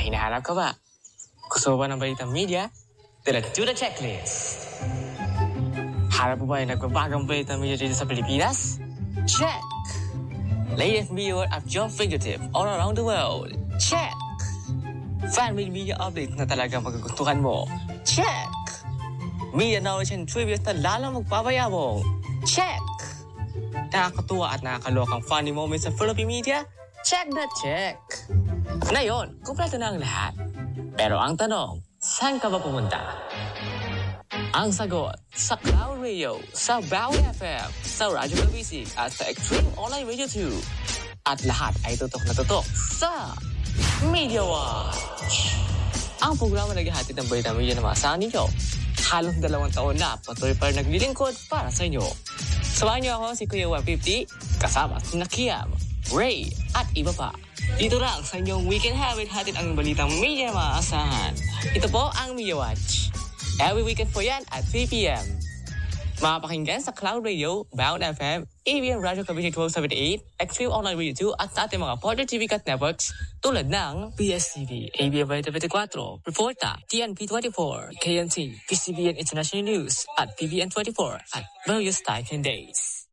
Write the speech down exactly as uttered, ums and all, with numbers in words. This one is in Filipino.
May hinahanap ka ba? Gusto mo ba ng balitang media? Then let's do the checklist. Harap mo ba yung nagbabagang balitang media dito sa Pilipinas? Check! Latest media at your fingertip all around the world? Check! Fan-made media update na talagang magagustuhan mo? Check! Media knowledge and trivia na lalang magpapayabong? Check! Nakakatuwa at nakakalokang funny moments sa Philippine media? Check na check! Ngayon, kumpleto na ang lahat. Pero ang tanong, saan ka ba pumunta? Ang sagot, sa Cloud Radio, sa Bawi F M, sa Radyo Kabisig, at sa Extreme Online Radio two. At lahat ay tutok na tutok sa Media Watch. Ang programa naghahatid ng balita media na maasahan ninyo. Halos dalawang taon na patuloy pa rin naglilingkod para sa inyo. Samahan niyo ako si Kuya one fifty, kasama si Nakiam, Ray, at iba pa. Dito lang sa inyong weekend habit hatid ang balitang media maasahan. Ito po ang Media Watch. Every weekend po yan at three p.m. Makapakinggan sa Cloud Radio, Bound F M, A B M Radio Kabisig twelve seventy-eight, Extreme Online Radio two at sa ating mga partner T V Cut networks tulad ng P S T V, A B M Radio twenty-four, Reporta, T N P twenty-four, K N T, P C B N International News at P B N twenty-four at various times and days.